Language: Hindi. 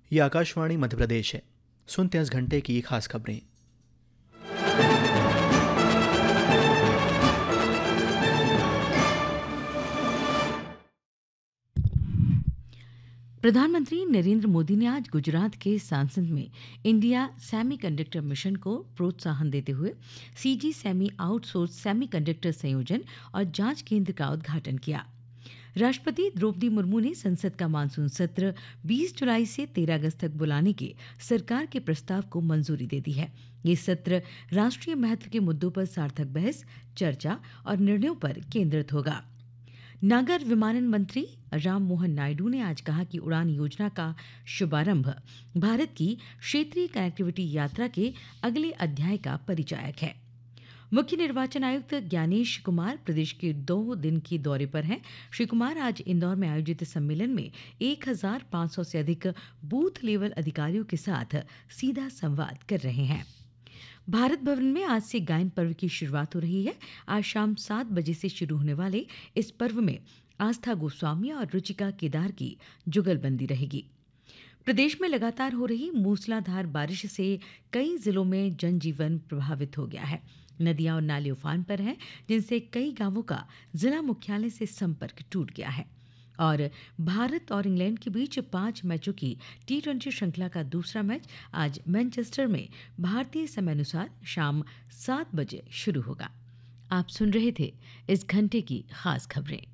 ये आकाशवाणी मध्य प्रदेश है। सुनते हैं इस घंटे की खास खबरें। प्रधानमंत्री नरेंद्र मोदी ने आज गुजरात के सांसद में इंडिया सेमीकंडक्टर मिशन को प्रोत्साहन देते हुए सीजी सेमी आउटसोर्स सेमीकंडक्टर संयोजन और जांच केंद्र का उद्घाटन किया। राष्ट्रपति द्रौपदी मुर्मू ने संसद का मानसून सत्र 20 जुलाई से 13 अगस्त तक बुलाने के सरकार के प्रस्ताव को मंजूरी दे दी है। ये सत्र राष्ट्रीय महत्व के मुद्दों पर सार्थक बहस, चर्चा और निर्णयों पर केंद्रित होगा। नागर विमानन मंत्री राम मोहन नायडू ने आज कहा कि उड़ान योजना का शुभारंभ भारत की क्षेत्रीय कनेक्टिविटी यात्रा के अगले अध्याय का परिचायक है। मुख्य निर्वाचन आयुक्त ज्ञानेश कुमार प्रदेश के 2 दिन के दौरे पर हैं। श्री कुमार आज इंदौर में आयोजित सम्मेलन में 1500 से अधिक बूथ लेवल अधिकारियों के साथ सीधा संवाद कर रहे हैं। भारत भवन में आज से गायन पर्व की शुरुआत हो रही है। आज शाम 7 बजे से शुरू होने वाले इस पर्व में आस्था गोस्वामी और रुचिका केदार की जुगलबंदी रहेगी। प्रदेश में लगातार हो रही मूसलाधार बारिश से कई जिलों में जनजीवन प्रभावित हो गया है। नदियां और नाले उफान पर हैं, जिनसे कई गांवों का जिला मुख्यालय से संपर्क टूट गया है। और भारत और इंग्लैंड के बीच 5 मैचों की T20 श्रृंखला का दूसरा मैच आज मैनचेस्टर में भारतीय समयानुसार शाम 7 बजे शुरू होगा। आप सुन रहे थे इस घंटे की खास खबरें।